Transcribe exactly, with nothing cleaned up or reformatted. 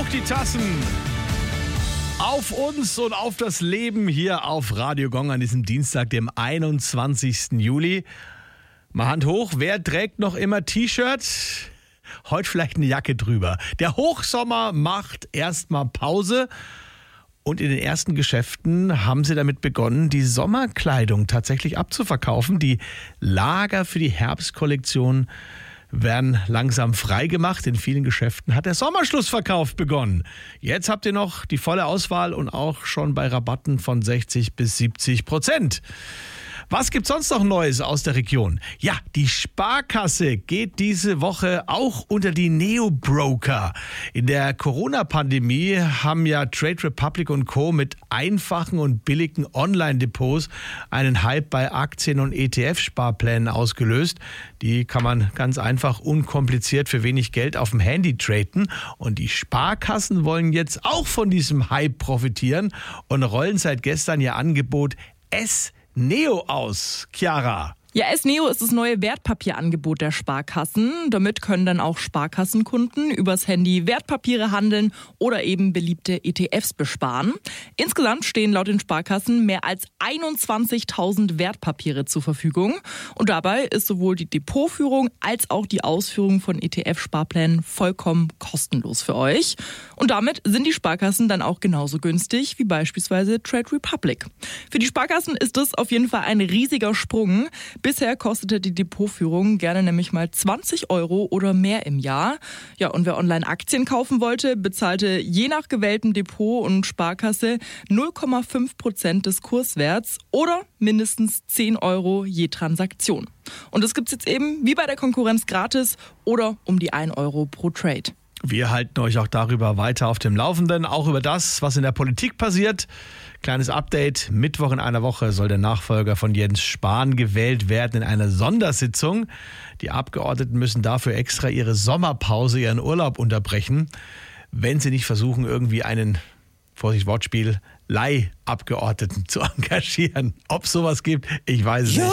Hoch die Tassen! Auf uns und auf das Leben hier auf Radio Gong an diesem Dienstag, dem einundzwanzigsten Juli. Mal Hand hoch, wer trägt noch immer T-Shirt? Heute vielleicht eine Jacke drüber. Der Hochsommer macht erstmal Pause. Und in den ersten Geschäften haben sie damit begonnen, die Sommerkleidung tatsächlich abzuverkaufen. Die Lager für die Herbstkollektion werden langsam freigemacht. In vielen Geschäften hat der Sommerschlussverkauf begonnen. Jetzt habt ihr noch die volle Auswahl und auch schon bei Rabatten von sechzig bis siebzig Prozent. Was gibt's sonst noch Neues aus der Region? Ja, die Sparkasse geht diese Woche auch unter die Neo-Broker. In der Corona-Pandemie haben ja Trade Republic und Co. mit einfachen und billigen Online-Depots einen Hype bei Aktien- und E T F-Sparplänen ausgelöst. Die kann man ganz einfach unkompliziert für wenig Geld auf dem Handy traden. Und die Sparkassen wollen jetzt auch von diesem Hype profitieren und rollen seit gestern ihr Angebot S Neo aus. Chiara. Ja, S-Neo ist das neue Wertpapierangebot der Sparkassen. Damit können dann auch Sparkassenkunden übers Handy Wertpapiere handeln oder eben beliebte E T Fs besparen. Insgesamt stehen laut den Sparkassen mehr als einundzwanzigtausend Wertpapiere zur Verfügung. Und dabei ist sowohl die Depotführung als auch die Ausführung von E T F-Sparplänen vollkommen kostenlos für euch. Und damit sind die Sparkassen dann auch genauso günstig wie beispielsweise Trade Republic. Für die Sparkassen ist das auf jeden Fall ein riesiger Sprung. Bisher kostete die Depotführung gerne nämlich mal zwanzig Euro oder mehr im Jahr. Ja, und wer online Aktien kaufen wollte, bezahlte je nach gewähltem Depot und Sparkasse null Komma fünf Prozent des Kurswerts oder mindestens zehn Euro je Transaktion. Und das gibt's jetzt eben wie bei der Konkurrenz gratis oder um die ein Euro pro Trade. Wir halten euch auch darüber weiter auf dem Laufenden, auch über das, was in der Politik passiert. Kleines Update, Mittwoch in einer Woche soll der Nachfolger von Jens Spahn gewählt werden in einer Sondersitzung. Die Abgeordneten müssen dafür extra ihre Sommerpause, ihren Urlaub unterbrechen, wenn sie nicht versuchen, irgendwie einen, Vorsicht Wortspiel, Leihabgeordneten zu engagieren. Ob es sowas gibt, ich weiß es nicht.